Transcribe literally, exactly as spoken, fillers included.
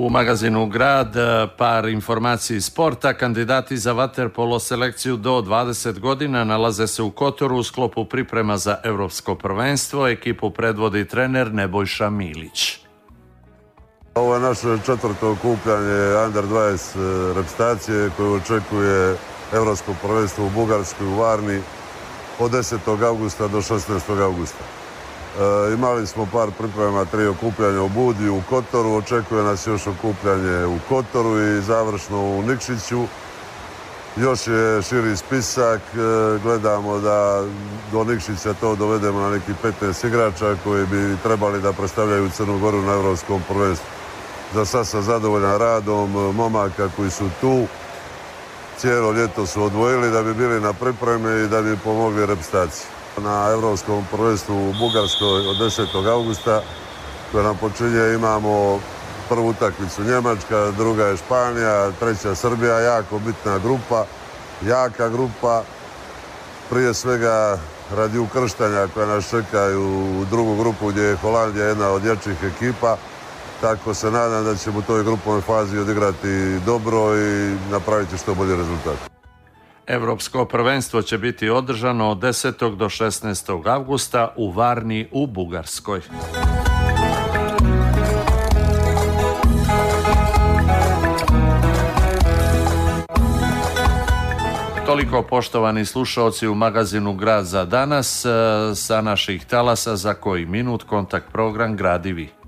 U magazinu Grad par informaciji sporta. Kandidati za vaterpolo selekciju do dvadeset godina nalaze se u Kotoru u sklopu priprema za Evropsko prvenstvo. Ekipu predvodi trener Nebojša Milić. Ovo je naše četvrto okupljanje Under dvadeset reprezentacije koje očekuje Evropsko prvenstvo u Bugarskoj u Varni od desetog avgusta do šesnaestog avgusta. E, imali smo par priprema, tri okupljanja u Budi, u Kotoru, očekuje nas još okupljanje u Kotoru i završno u Nikšiću. Još je širi spisak, e, gledamo da do Nikšića to dovedemo na neki petnaest igrača koji bi trebali da predstavljaju Crnu Goru na Evropskom prvenstvu. Za sad sam zadovoljan radom momaka koji su tu. Cijelo ljeto su odvojili da bi bili na pripremi i da bi pomogli reprezentaciji. Na Evropskom prvenstvu u Bugarskoj od desetog avgusta koje nam počinje imamo prvu utakmicu Njemačka, druga je Španija, treća Srbija, jako bitna grupa, jaka grupa, prije svega radi ukrštanja koja nas čekaju u drugu grupu gdje je Holandija jedna od jačih ekipa. Tako se nadam da ćemo u toj grupovoj fazi odigrati dobro i napraviti što bolji rezultat. Evropsko prvenstvo će biti održano od desetog do šesnaestog avgusta u Varni u Bugarskoj. Toliko, poštovani slušaoci, u magazinu Grad za danas. Sa naših talasa za koji minut kontakt program Gradivi.